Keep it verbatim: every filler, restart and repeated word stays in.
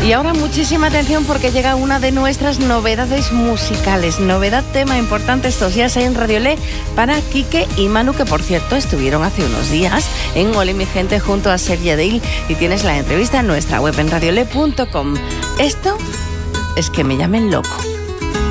Y ahora muchísima atención porque llega una de nuestras novedades musicales. Novedad, tema importante estos días en Radiolé para Quique y Manu, que por cierto estuvieron hace unos días en Ole mi gente junto a Sergio Dale, y tienes la entrevista en nuestra web en radiolé punto com. Esto es que me llamen loco.